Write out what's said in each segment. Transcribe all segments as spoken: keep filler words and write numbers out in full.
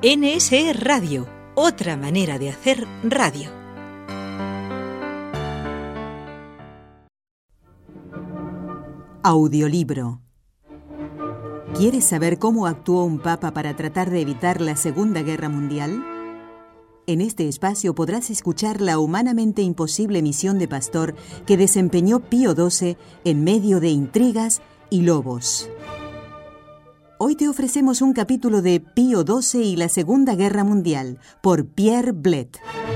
N S E Radio, otra manera de hacer radio. Audiolibro. ¿Quieres saber cómo actuó un papa para tratar de evitar la Segunda Guerra Mundial? En este espacio podrás escuchar la humanamente imposible misión de pastor que desempeñó Pío doce en medio de intrigas y lobos. Hoy te ofrecemos un capítulo de Pío doce y la Segunda Guerra Mundial, por Pierre Blett.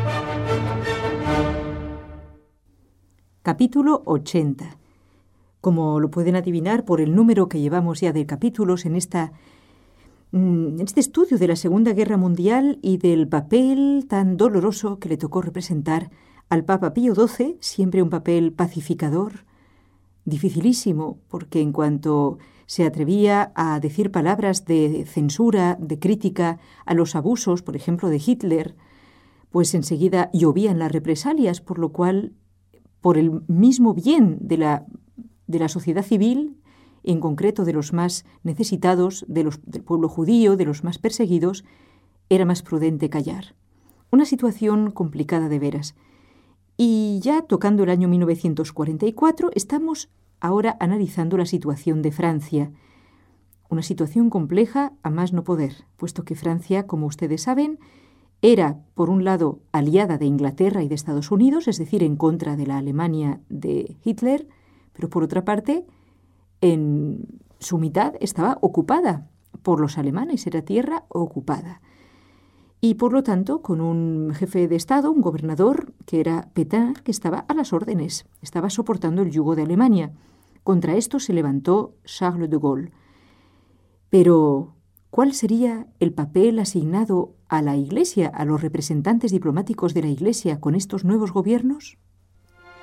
Capítulo ochenta. Como lo pueden adivinar por el número que llevamos ya de capítulos en, esta, en este estudio de la Segunda Guerra Mundial y del papel tan doloroso que le tocó representar al Papa Pío doce, siempre un papel pacificador, dificilísimo, porque en cuanto se atrevía a decir palabras de censura, de crítica a los abusos, por ejemplo, de Hitler, pues enseguida llovían las represalias, por lo cual, por el mismo bien de la, de la sociedad civil, en concreto de los más necesitados, de los, del pueblo judío, de los más perseguidos, era más prudente callar. Una situación complicada de veras. Y ya tocando el año mil novecientos cuarenta y cuatro, estamos ahora analizando la situación de Francia. Una situación compleja a más no poder, puesto que Francia, como ustedes saben, era, por un lado, aliada de Inglaterra y de Estados Unidos, es decir, en contra de la Alemania de Hitler, pero por otra parte, en su mitad estaba ocupada por los alemanes, era tierra ocupada. Y por lo tanto, con un jefe de Estado, un gobernador, que era Pétain, que estaba a las órdenes, estaba soportando el yugo de Alemania. Contra esto se levantó Charles de Gaulle. Pero, ¿cuál sería el papel asignado a la Iglesia, a los representantes diplomáticos de la Iglesia con estos nuevos gobiernos?